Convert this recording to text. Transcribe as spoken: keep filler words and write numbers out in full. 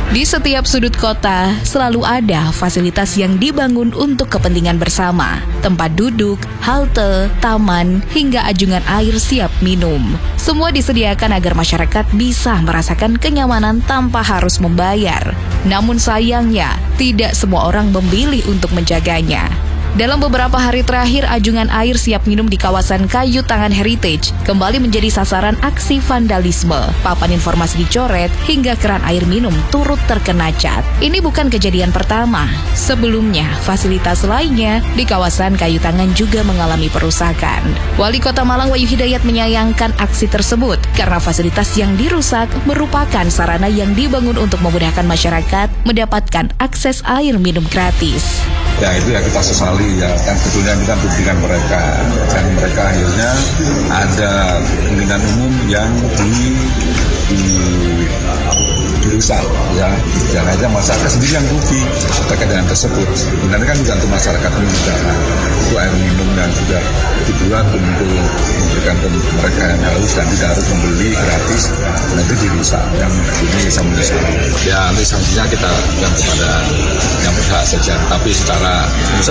Di setiap sudut kota, selalu ada fasilitas yang dibangun untuk kepentingan bersama. Tempat duduk, halte, taman, hingga ajungan air siap minum. Semua disediakan agar masyarakat bisa merasakan kenyamanan tanpa harus membayar. Namun sayangnya, tidak semua orang memilih untuk menjaganya. Dalam beberapa hari terakhir, ajungan air siap minum di kawasan Kayu Tangan Heritage kembali menjadi sasaran aksi vandalisme. Papan informasi dicoret hingga keran air minum turut terkena cat. Ini bukan kejadian pertama. Sebelumnya, fasilitas lainnya di kawasan Kayu Tangan juga mengalami perusakan. Wali Kota Malang Wahyu Hidayat menyayangkan aksi tersebut karena fasilitas yang dirusak merupakan sarana yang dibangun untuk memudahkan masyarakat mendapatkan akses air minum gratis. Ya itu ya kita sesali ya, kan sebetulnya kita buktikan mereka dan mereka akhirnya ada pemilihan umum yang di, di dirusak ya, jangan aja masyarakat sendiri yang rugi terkait dengan tersebut. Sebenarnya kan juga untuk masyarakat ini juga itu air minum yang sudah dibuat untuk memberikan mereka yang haus dan tidak harus membeli gratis, nanti dirusak, yang ini bisa menyesal. Ya nanti sanksinya kita berikan kepada yang berhak saja, tapi secara